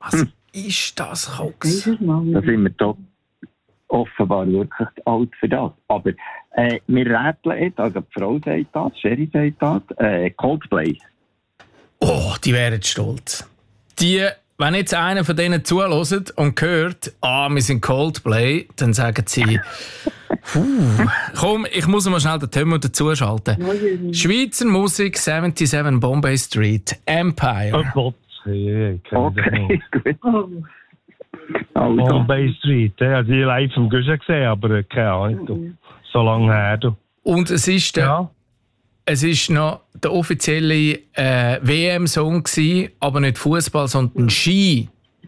Was ist das, Cox? Da sind wir doch offenbar wirklich alt für das. Aber wir rätseln jetzt, also die Frau sagt das, Sherry sagt das, Coldplay. Oh, die wären stolz. Wenn jetzt einer von denen zuhört und hört, wir sind Coldplay, dann sagen sie, komm, ich muss mal schnell den Thema dazuschalten. Schweizer Musik, 77 Bombay Street, Empire. Oh Gott, Okay, gut. Also. Bombay Street, ja, die live im Guschen gesehen, aber keine Ahnung, du. So lange her. Du. Und es ist noch der offizielle WM-Song gewesen, aber nicht Fußball, sondern Ski.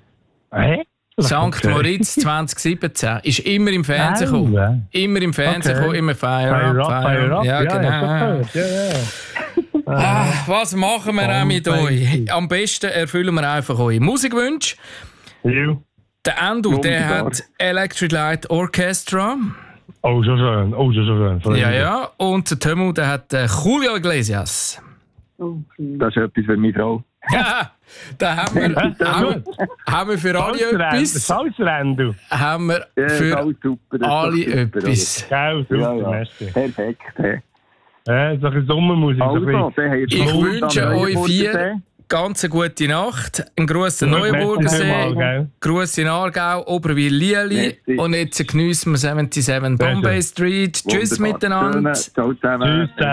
St. Moritz 2017 ist immer im Fernsehen gekommen. Immer im Fernsehen gekommen, immer Fire Up. Ja, genau. Was machen wir auch mit euch? Am besten erfüllen wir einfach eure Musikwünsche. Ja. Der Endo, der hat Electric Light Orchestra. Oh, so schön. Ja. Und der Tömu, der hat Julio Iglesias. Das ist etwas für meine Frau. Ja, da haben wir für alle etwas. Salzrendo. Haben wir für alle etwas. Geil, super, Perfekt. Ja, so ein Sommermusik. Ich wünsche euch 4 ganz eine gute Nacht. Ein Gruß an Neuburgsee, Gruß in Aargau, Oberwil-Lieli. Und jetzt geniessen wir 77 Bombay Street. Tschüss miteinander. Ciao zusammen. Tschüss.